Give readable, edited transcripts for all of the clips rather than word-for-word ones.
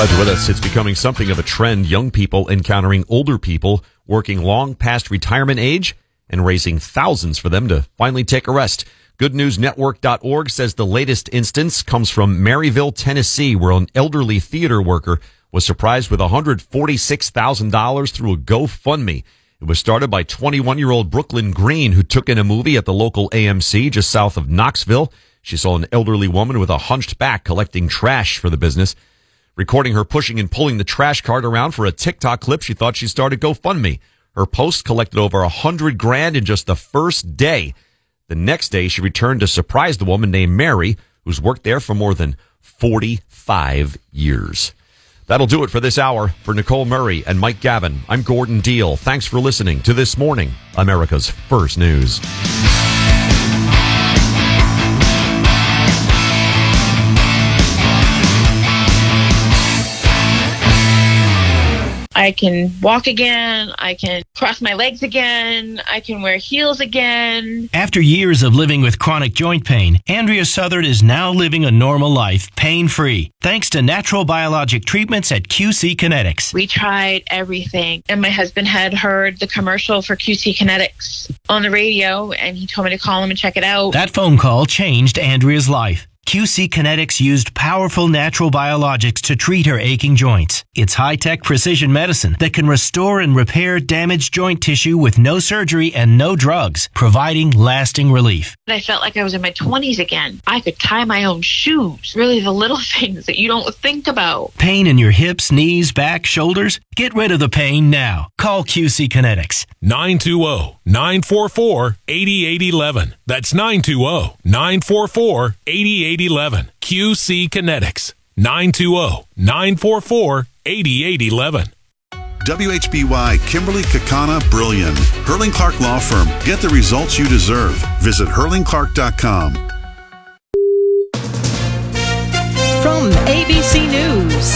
Glad you're with us. It's becoming something of a trend. Young people encountering older people working long past retirement age and raising thousands for them to finally take a rest. GoodNewsNetwork.org says the latest instance comes from Maryville, Tennessee, where an elderly theater worker was surprised with $146,000 through a GoFundMe. It was started by 21-year-old Brooklyn Green, who took in a movie at the local AMC just south of Knoxville. She saw an elderly woman with a hunched back collecting trash for the business. Recording her pushing and pulling the trash cart around for a TikTok clip, she thought she started GoFundMe. Her post collected over $100,000 in just the first day. The next day, she returned to surprise the woman named Mary, who's worked there for more than 45 years. That'll do it for this hour. For Nicole Murray and Mike Gavin, I'm Gordon Deal. Thanks for listening to This Morning, America's First News. I can walk again. I can cross my legs again. I can wear heels again. After years of living with chronic joint pain, Andrea Southard is now living a normal life, pain-free, thanks to natural biologic treatments at QC Kinetics. We tried everything, and my husband had heard the commercial for QC Kinetics on the radio, and he told me to call him and check it out. That phone call changed Andrea's life. QC Kinetics used powerful natural biologics to treat her aching joints. It's high-tech precision medicine that can restore and repair damaged joint tissue with no surgery and no drugs, providing lasting relief. I felt like I was in my 20s again. I could tie my own shoes. Really the little things that you don't think about. Pain in your hips, knees, back, shoulders? Get rid of the pain now. Call QC Kinetics. 920-944-8811. That's 920-944-8811. QC Kinetics. 920-944-8811. WHBY Kimberly Kakana Brilliant. Hurling Clark Law Firm. Get the results you deserve. Visit hurlingclark.com. From ABC News,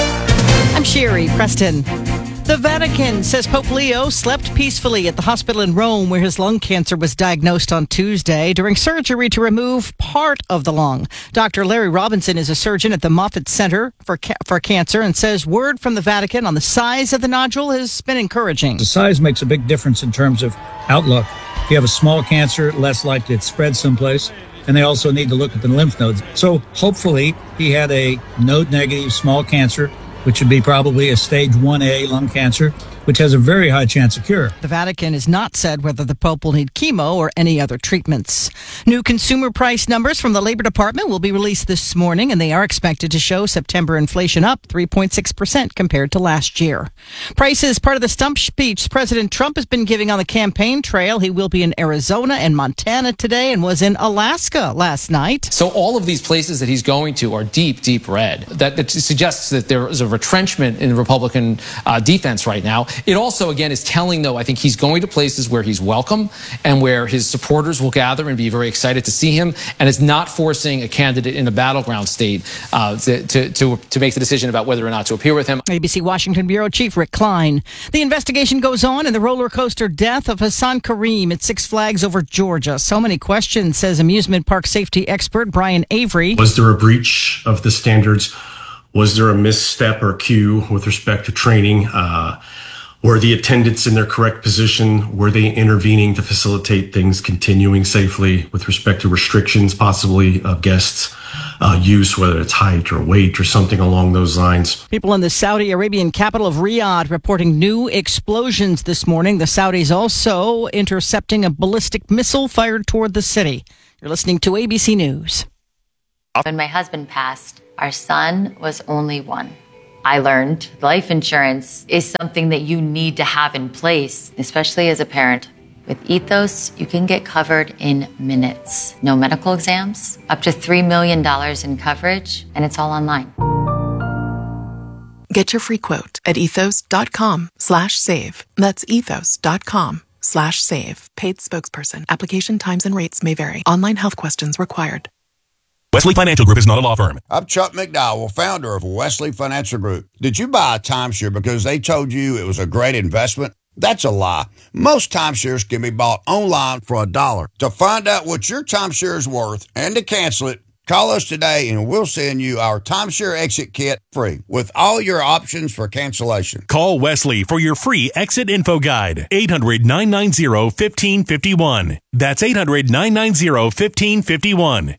I'm Sherry Preston. The Vatican says Pope Leo slept peacefully at the hospital in Rome where his lung cancer was diagnosed on Tuesday during surgery to remove part of the lung. Dr. Larry Robinson is a surgeon at the Moffitt Center for Cancer and says word from the Vatican on the size of the nodule has been encouraging. The size makes a big difference in terms of outlook. If you have a small cancer, less likely to spread someplace. And they also need to look at the lymph nodes. So hopefully he had a node-negative small cancer, which would be probably a stage 1A lung cancer, which has a very high chance of cure. The Vatican has not said whether the Pope will need chemo or any other treatments. New consumer price numbers from the Labor Department will be released this morning, and they are expected to show September inflation up 3.6% compared to last year. Price is part of the stump speech President Trump has been giving on the campaign trail. He will be in Arizona and Montana today and was in Alaska last night. So all of these places that he's going to are deep, deep red. That suggests that there is a retrenchment in Republican defense right now. It also, again, is telling, though, I think he's going to places where he's welcome and where his supporters will gather and be very excited to see him, and is not forcing a candidate in a battleground state to make the decision about whether or not to appear with him. ABC Washington Bureau Chief Rick Klein. The investigation goes on in the roller coaster death of Hassan Kareem at Six Flags over Georgia. So many questions, says amusement park safety expert Brian Avery. Was there a breach of the standards? Was there a misstep or cue with respect to training? Were the attendants in their correct position? Were they intervening to facilitate things continuing safely with respect to restrictions, possibly of guests' use, whether it's height or weight or something along those lines? People in the Saudi Arabian capital of Riyadh reporting new explosions this morning. The Saudis also intercepting a ballistic missile fired toward the city. You're listening to ABC News. When my husband passed, our son was only one. I learned life insurance is something that you need to have in place, especially as a parent. With Ethos, you can get covered in minutes. No medical exams, up to $3 million in coverage, and it's all online. Get your free quote at ethos.com/save. That's ethos.com/save. Paid spokesperson. Application times and rates may vary. Online health questions required. Wesley Financial Group is not a law firm. I'm Chuck McDowell, founder of Wesley Financial Group. Did you buy a timeshare because they told you it was a great investment? That's a lie. Most timeshares can be bought online for $1. To find out what your timeshare is worth and to cancel it, Call us today and we'll send you our timeshare exit kit free with all your options for cancellation. Call Wesley for your free exit info guide. 800-990-1551. That's 800-990-1551.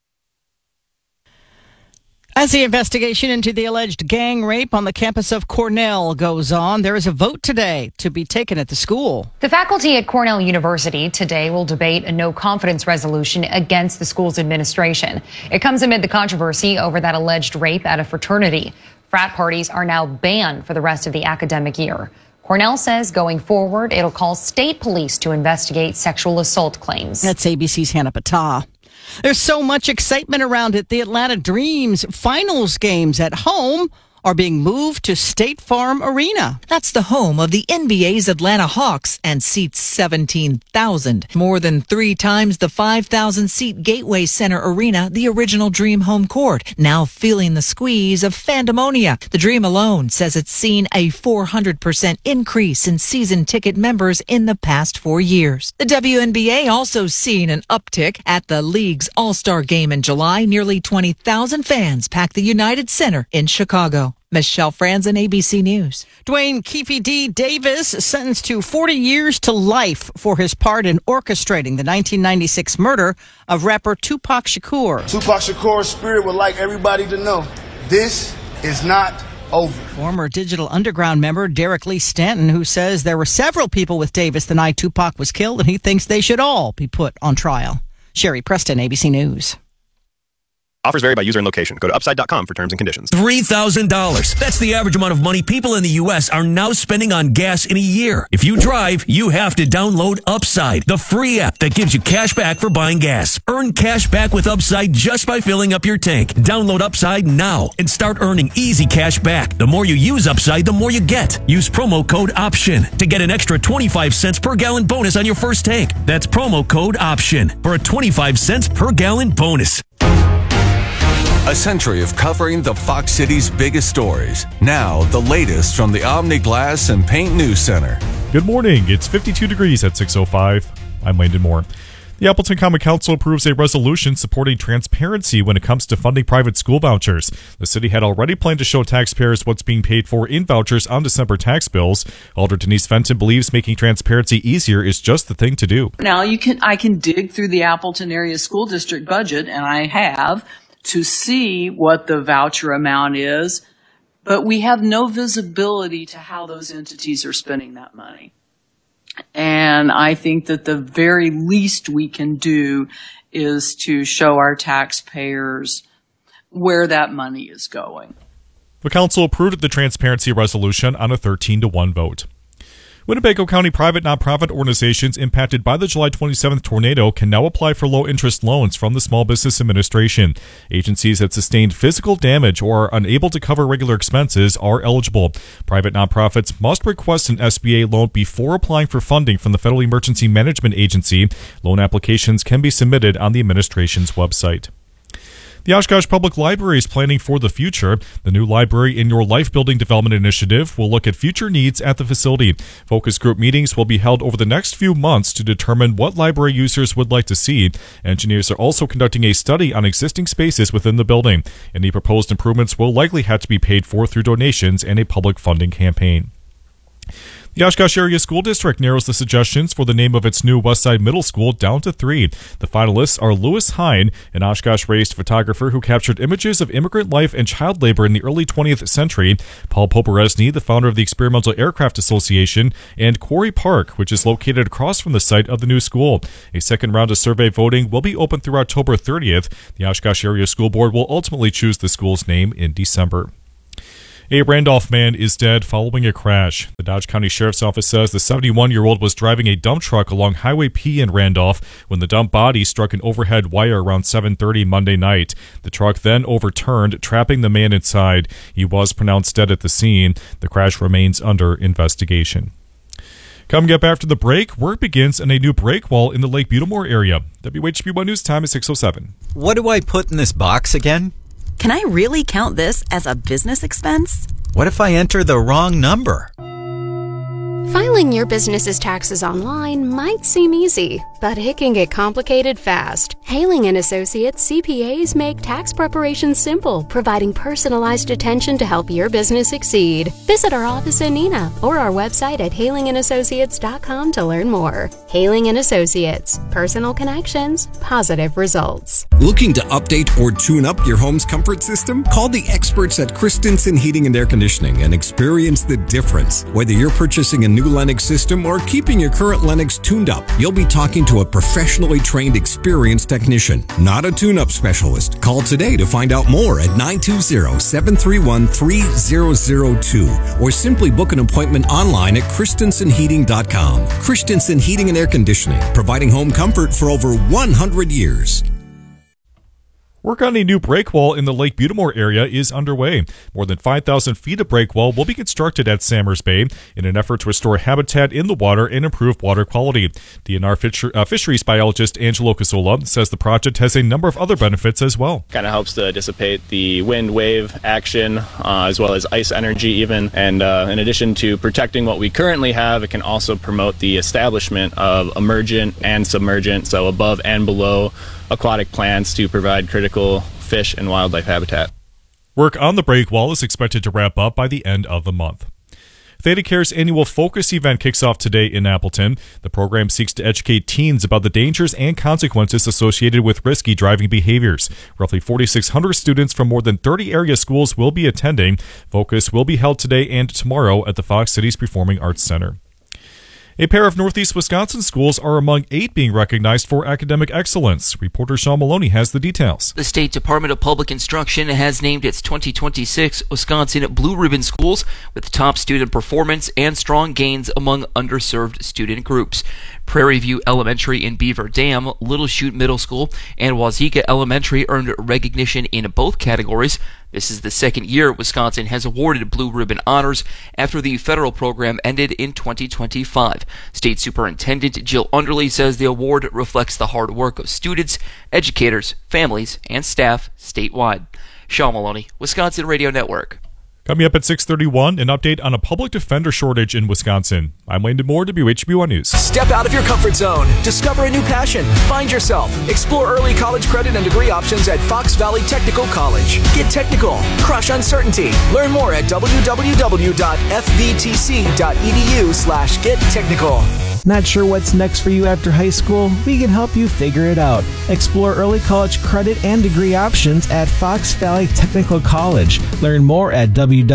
As the investigation into the alleged gang rape on the campus of Cornell goes on, there is a vote today to be taken at the school. The faculty at Cornell University today will debate a no-confidence resolution against the school's administration. It comes amid the controversy over that alleged rape at a fraternity. Frat parties are now banned for the rest of the academic year. Cornell says going forward, it'll call state police to investigate sexual assault claims. That's ABC's Hannah Patah. There's so much excitement around it. The Atlanta Dreams finals games at home are being moved to State Farm Arena. That's the home of the NBA's Atlanta Hawks and seats 17,000. More than 3 times the 5,000-seat Gateway Center Arena, the original Dream home court, now feeling the squeeze of fandemonia. The Dream alone says it's seen a 400% increase in season ticket members in the past 4 years. The WNBA also seen an uptick at the league's All-Star Game in July. Nearly 20,000 fans packed the United Center in Chicago. Michelle Franzen, ABC News. Dwayne Keefe D. Davis sentenced to 40 years to life for his part in orchestrating the 1996 murder of rapper Tupac Shakur. Tupac Shakur's spirit would like everybody to know this is not over. Former Digital Underground member Derek Lee Stanton, who says there were several people with Davis the night Tupac was killed, and he thinks they should all be put on trial. Sherry Preston, ABC News. Offers vary by user and location. Go to upside.com for terms and conditions. $3,000. That's the average amount of money people in the U.S. are now spending on gas in a year. If you drive, you have to download Upside, the free app that gives you cash back for buying gas. Earn cash back with Upside just by filling up your tank. Download Upside now and start earning easy cash back. The more you use Upside, the more you get. Use promo code OPTION to get an extra 25 cents per gallon bonus on your first tank. That's promo code OPTION for a 25 cents per gallon bonus. A century of covering the Fox City's biggest stories. Now, the latest from the Omni Glass and Paint News Center. Good morning. It's 52 degrees at 6:05. I'm Landon Moore. The Appleton Common Council approves a resolution supporting transparency when it comes to funding private school vouchers. The city had already planned to show taxpayers what's being paid for in vouchers on December tax bills. Alder Denise Fenton believes making transparency easier is just the thing to do. Now, I can dig through the Appleton Area School District budget, and I have, to see what the voucher amount is, but we have no visibility to how those entities are spending that money. And I think that the very least we can do is to show our taxpayers where that money is going. The council approved the transparency resolution on a 13-1 vote. Winnebago County private nonprofit organizations impacted by the July 27th tornado can now apply for low-interest loans from the Small Business Administration. Agencies that sustained physical damage or are unable to cover regular expenses are eligible. Private nonprofits must request an SBA loan before applying for funding from the Federal Emergency Management Agency. Loan applications can be submitted on the administration's website. The Oshkosh Public Library is planning for the future. The new Library in Your Life Building Development Initiative will look at future needs at the facility. Focus group meetings will be held over the next few months to determine what library users would like to see. Engineers are also conducting a study on existing spaces within the building. Any proposed improvements will likely have to be paid for through donations and a public funding campaign. The Oshkosh Area School District narrows the suggestions for the name of its new Westside Middle School down to 3. The finalists are Louis Hine, an Oshkosh-raised photographer who captured images of immigrant life and child labor in the early 20th century, Paul Poporesny, the founder of the Experimental Aircraft Association, and Quarry Park, which is located across from the site of the new school. A second round of survey voting will be open through October 30th. The Oshkosh Area School Board will ultimately choose the school's name in December. A Randolph man is dead following a crash. The Dodge County Sheriff's Office says the 71-year-old was driving a dump truck along Highway P in Randolph when the dump body struck an overhead wire around 7:30 Monday night. The truck then overturned, trapping the man inside. He was pronounced dead at the scene. The crash remains under investigation. Coming up after the break, work begins on a new break wall in the Lake Butymoor area. WHB1 News Time is 6:07. What do I put in this box again? Can I really count this as a business expense? What if I enter the wrong number? Filing your business's taxes online might seem easy, but it can get complicated fast. Haling & Associates CPAs make tax preparation simple, providing personalized attention to help your business succeed. Visit our office in Neenah or our website at halingandassociates.com to learn more. Haling & Associates. Personal connections, positive results. Looking to update or tune up your home's comfort system? Call the experts at Christensen Heating and Air Conditioning and experience the difference. Whether you're purchasing a new Lennox system or keeping your current Lennox tuned up, you'll be talking to a professionally trained, experienced technician, not a tune-up specialist. Call today to find out more at 920-731-3002 or simply book an appointment online at christensenheating.com. Christensen Heating and Air Conditioning, providing home comfort for over 100 years. Work on a new break wall in the Lake Butamore area is underway. More than 5,000 feet of break wall will be constructed at Sammers Bay in an effort to restore habitat in the water and improve water quality. DNR fisheries biologist Angelo Casola says the project has a number of other benefits as well. Kind of helps to dissipate the wind wave action as well as ice energy even. And in addition to protecting what we currently have, it can also promote the establishment of emergent and submergent, so above and below aquatic plants to provide critical fish and wildlife habitat. Work on the break wall is expected to wrap up by the end of the month. Theta Care's annual Focus event kicks off today in Appleton. The program seeks to educate teens about the dangers and consequences associated with risky driving behaviors. Roughly 4,600 students from more than 30 area schools will be attending. Focus will be held today and tomorrow at the Fox Cities Performing Arts Center. A pair of Northeast Wisconsin schools are among 8 being recognized for academic excellence. Reporter Sean Maloney has the details. The State Department of Public Instruction has named its 2026 Wisconsin Blue Ribbon schools with top student performance and strong gains among underserved student groups. Prairie View Elementary in Beaver Dam, Little Chute Middle School, and Wazeeka Elementary earned recognition in both categories. This is the second year Wisconsin has awarded Blue Ribbon honors after the federal program ended in 2025. State Superintendent Jill Underly says the award reflects the hard work of students, educators, families, and staff statewide. Sean Maloney, Wisconsin Radio Network. Coming up at 6:31, an update on a public defender shortage in Wisconsin. I'm Landon Moore, WHBY News. Step out of your comfort zone. Discover a new passion. Find yourself. Explore early college credit and degree options at Fox Valley Technical College. Get technical. Crush uncertainty. Learn more at www.fvtc.edu/gettechnical. Not sure what's next for you after high school? We can help you figure it out. Explore early college credit and degree options at Fox Valley Technical College. Learn more at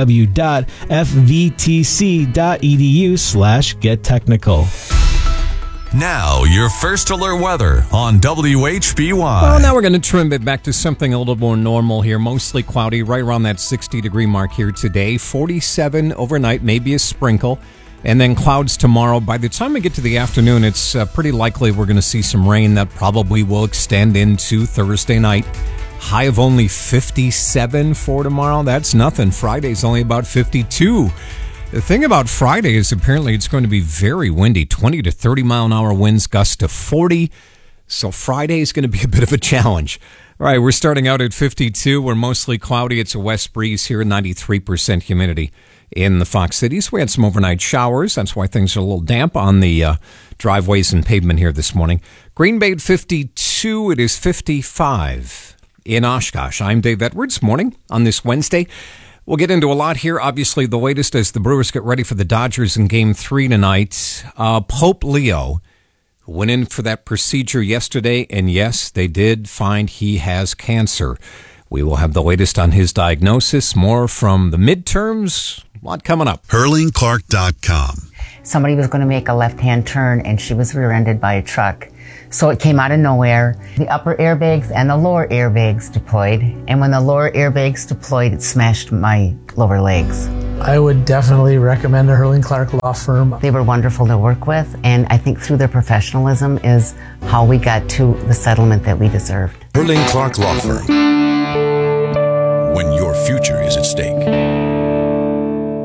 www.fvtc.edu/gettechnical. Now, your first alert weather on WHBY. Well, now we're going to trim it back to something a little more normal here. Mostly cloudy, right around that 60-degree mark here today. 47 overnight, maybe a sprinkle. And then clouds tomorrow. By the time we get to the afternoon, it's pretty likely we're going to see some rain that probably will extend into Thursday night. High of only 57 for tomorrow. That's nothing. Friday's only about 52. The thing about Friday is apparently it's going to be very windy. 20 to 30 mile an hour winds, gusts to 40. So Friday is going to be a bit of a challenge. All right, we're starting out at 52. We're mostly cloudy. It's a west breeze here, 93% humidity. In the Fox Cities, we had some overnight showers. That's why things are a little damp on the driveways and pavement here this morning. Green Bay at 52. It is 55 in Oshkosh. I'm Dave Edwards. Morning on this Wednesday. We'll get into a lot here. Obviously, the latest as the Brewers get ready for the Dodgers in Game 3 tonight. Pope Leo went in for that procedure yesterday, and yes, they did find he has cancer. We will have the latest on his diagnosis. More from the midterms. A lot coming up. HurlingClark.com. Somebody was going to make a left-hand turn, and she was rear-ended by a truck. So it came out of nowhere. The upper airbags and the lower airbags deployed. And when the lower airbags deployed, it smashed my lower legs. I would definitely recommend a Hurling Clark law firm. They were wonderful to work with, and I think through their professionalism is how we got to the settlement that we deserved. Hurling Clark Law Firm. When your future is at stake.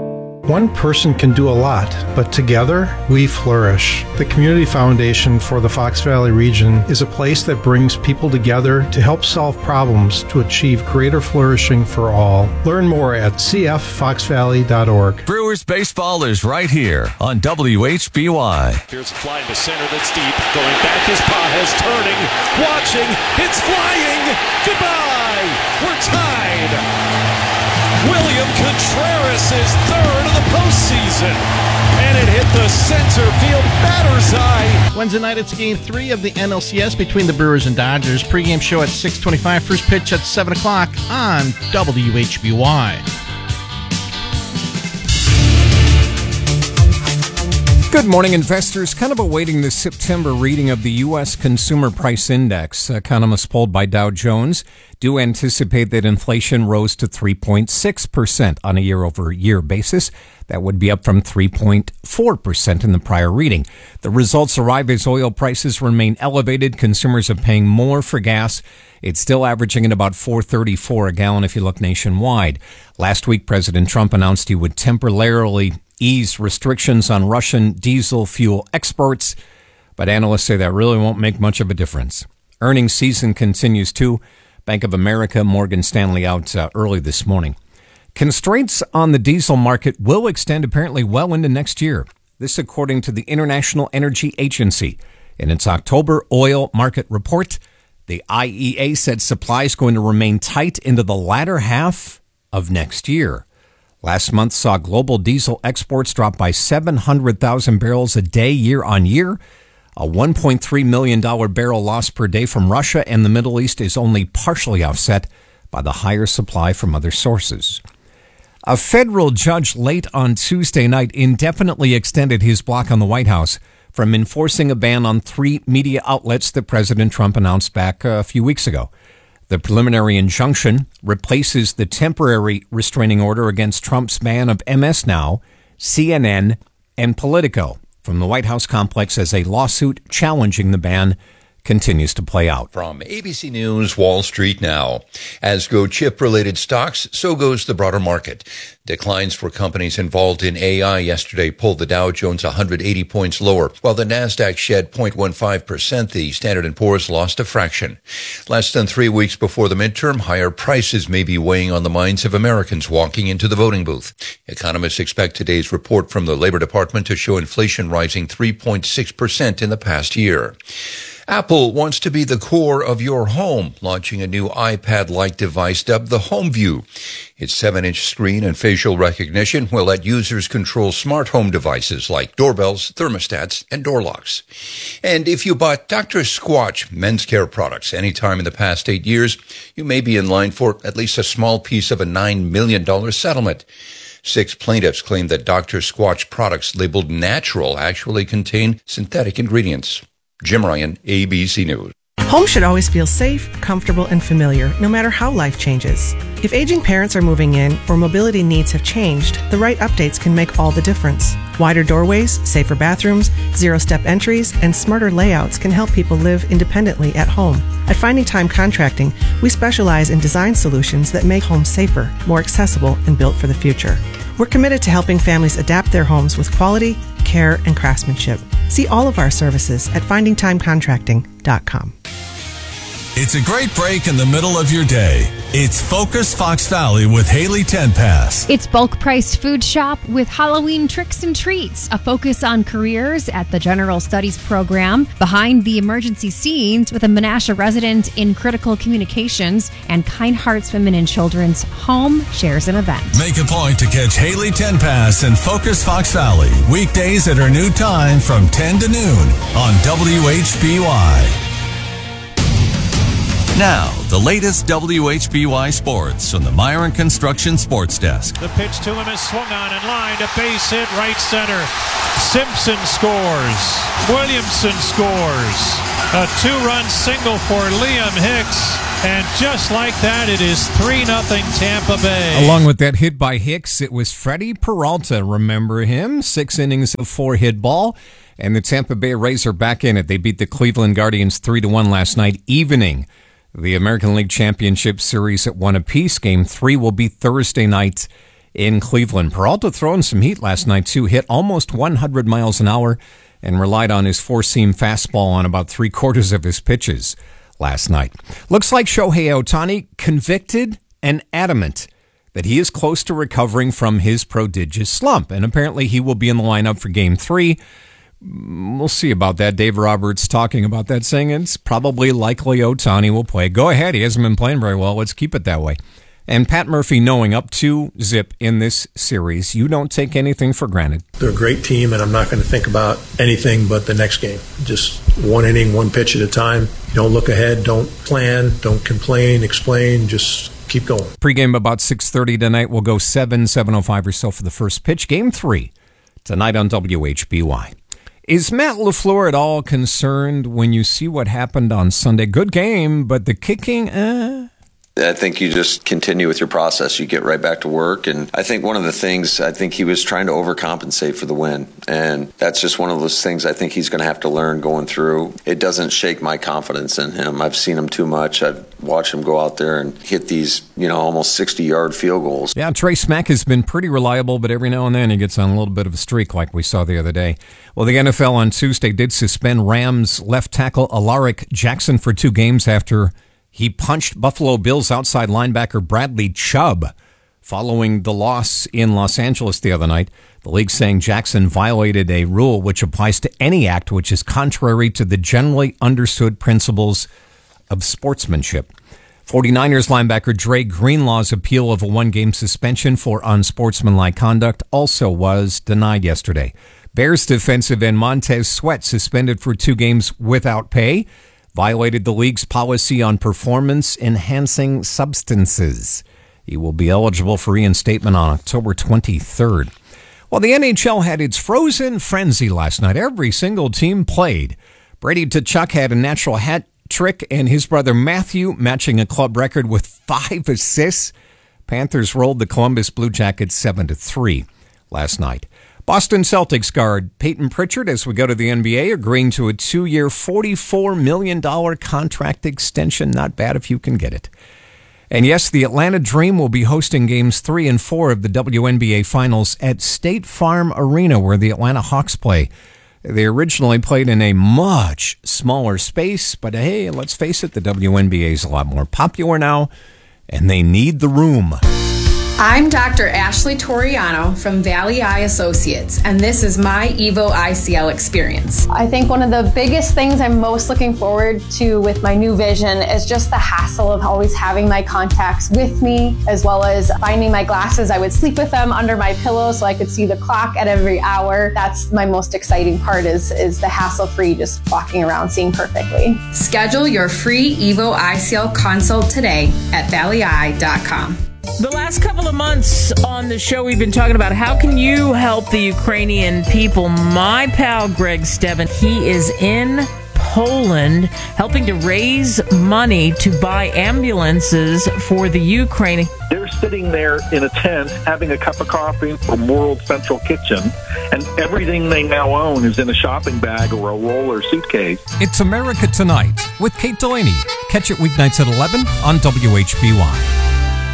One person can do a lot, but together we flourish. The Community Foundation for the Fox Valley region is a place that brings people together to help solve problems to achieve greater flourishing for all. Learn more at cffoxvalley.org. Brewers baseball is right here on WHBY. Here's a fly to center that's deep. Going back is Pages, turning, watching, it's flying. Goodbye. We're tied. William Contreras is third of the postseason. And it hit the center field batter's eye. Wednesday night, it's Game 3 of the NLCS between the Brewers and Dodgers. Pre-game show at 6:25. First pitch at 7 o'clock on WHBY. Good morning, investors. Kind of awaiting the September reading of the U.S. Consumer Price Index. Economists polled by Dow Jones do anticipate that inflation rose to 3.6% on a year-over-year basis. That would be up from 3.4% in the prior reading. The results arrive as oil prices remain elevated. Consumers are paying more for gas. It's still averaging at about $4.34 a gallon if you look nationwide. Last week, President Trump announced he would temporarily ease restrictions on Russian diesel fuel exports, but analysts say that really won't make much of a difference. Earnings season continues too. Bank of America, Morgan Stanley out early this morning. Constraints on the diesel market will extend apparently well into next year. This according to the International Energy Agency. In its October oil market report, the IEA said supply is going to remain tight into the latter half of next year. Last month saw global diesel exports drop by 700,000 barrels a day year on year. A $1.3 million barrel loss per day from Russia and the Middle East is only partially offset by the higher supply from other sources. A federal judge late on Tuesday night indefinitely extended his block on the White House from enforcing a ban on 3 media outlets that President Trump announced back a few weeks ago. The preliminary injunction replaces the temporary restraining order against Trump's ban of MS Now, CNN, and Politico from the White House complex as a lawsuit challenging the ban continues to play out. From ABC News, Wall Street now. As go chip-related stocks, so goes the broader market. Declines for companies involved in AI yesterday pulled the Dow Jones 180 points lower, while the Nasdaq shed 0.15%. The Standard & Poor's lost a fraction. Less than 3 weeks before the midterm, higher prices may be weighing on the minds of Americans walking into the voting booth. Economists expect today's report from the Labor Department to show inflation rising 3.6% in the past year. Apple wants to be the core of your home, launching a new iPad-like device dubbed the HomeView. Its 7-inch screen and facial recognition will let users control smart home devices like doorbells, thermostats, and door locks. And if you bought Dr. Squatch men's care products anytime in the past 8 years, you may be in line for at least a small piece of a $9 million settlement. 6 plaintiffs claim that Dr. Squatch products labeled natural actually contain synthetic ingredients. Jim Ryan, ABC News. Home should always feel safe, comfortable, and familiar, no matter how life changes. If aging parents are moving in or mobility needs have changed, the right updates can make all the difference. Wider doorways, safer bathrooms, zero-step entries, and smarter layouts can help people live independently at home. At Finding Time Contracting, we specialize in design solutions that make homes safer, more accessible, and built for the future. We're committed to helping families adapt their homes with quality, care, and craftsmanship. See all of our services at findingtimecontracting.com. It's a great break in the middle of your day. It's Focus Fox Valley with Haley Tenpass. It's bulk priced food shop with Halloween tricks and treats, a focus on careers at the General Studies program, behind the emergency scenes with a Menasha resident in critical communications, and Kind Hearts Women and Children's Home shares an event. Make a point to catch Haley Tenpass and Focus Fox Valley weekdays at her new time from 10 to noon on WHBY. Now, the latest WHBY sports from the Myron Construction Sports Desk. The pitch to him is swung on and lined. A base hit right center. Simpson scores. Williamson scores. A 2-run single for Liam Hicks. And just like that, it is 3-0 Tampa Bay. Along with that hit by Hicks, it was Freddie Peralta. Remember him? 6 innings of 4-hit ball. And the Tampa Bay Rays are back in it. They beat the Cleveland Guardians 3-1 last night, evening the American League Championship Series at 1 apiece. Game 3 will be Thursday night in Cleveland. Peralta throwing some heat last night, too. Hit almost 100 miles an hour and relied on his four-seam fastball on about three-quarters of his pitches last night. Looks like Shohei Ohtani convicted and adamant that he is close to recovering from his prodigious slump, and apparently he will be in the lineup for Game 3. We'll see about that. Dave Roberts talking about that, saying it's probably likely Ohtani will play. Go ahead. He hasn't been playing very well. Let's keep it that way. And Pat Murphy knowing up 2-0 in this series, you don't take anything for granted. They're a great team, and I'm not going to think about anything but the next game. Just one inning, one pitch at a time. Don't look ahead. Don't plan. Don't complain, explain. Just keep going. Pre-game about 6:30 tonight. We'll go 7:05 or so for the first pitch. Game 3 tonight on WHBY. Is Matt LaFleur at all concerned when you see what happened on Sunday? Good game, but the kicking, I think you just continue with your process. You get right back to work. And I think one of the things, I think he was trying to overcompensate for the win. And that's just one of those things I think he's going to have to learn going through. It doesn't shake my confidence in him. I've seen him too much. I've watched him go out there and hit these, almost 60-yard field goals. Yeah, Trey Smack has been pretty reliable, but every now and then he gets on a little bit of a streak like we saw the other day. Well, the NFL on Tuesday did suspend Rams left tackle Alaric Jackson for 2 games after he punched Buffalo Bills outside linebacker Bradley Chubb following the loss in Los Angeles the other night. The league saying Jackson violated a rule which applies to any act which is contrary to the generally understood principles of sportsmanship. 49ers linebacker Dre Greenlaw's appeal of a 1-game suspension for unsportsmanlike conduct also was denied yesterday. Bears defensive end Montez Sweat suspended for 2 games without pay. Violated the league's policy on performance-enhancing substances. He will be eligible for reinstatement on October 23rd. Well, the NHL had its frozen frenzy last night. Every single team played. Brady Tkachuk had a natural hat trick, and his brother Matthew matching a club record with 5 assists. Panthers rolled the Columbus Blue Jackets 7-3 last night. Boston Celtics guard Peyton Pritchard, as we go to the NBA, agreeing to a 2-year, $44 million contract extension. Not bad if you can get it. And yes, the Atlanta Dream will be hosting games 3 and 4 of the WNBA Finals at State Farm Arena, where the Atlanta Hawks play. They originally played in a much smaller space, but hey, let's face it, the WNBA is a lot more popular now, and they need the room. I'm Dr. Ashley Toriano from Valley Eye Associates, and this is my EVO ICL experience. I think one of the biggest things I'm most looking forward to with my new vision is just the hassle of always having my contacts with me, as well as finding my glasses. I would sleep with them under my pillow so I could see the clock at every hour. That's my most exciting part is the hassle-free, just walking around seeing perfectly. Schedule your free EVO ICL consult today at valleyeye.com. The last couple of months on the show, we've been talking about how can you help the Ukrainian people. My pal, Greg Stebbin, he is in Poland helping to raise money to buy ambulances for the Ukraine. They're sitting there in a tent having a cup of coffee from World Central Kitchen, and everything they now own is in a shopping bag or a roller suitcase. It's America Tonight with Kate Delaney. Catch it weeknights at 11 on WHBY.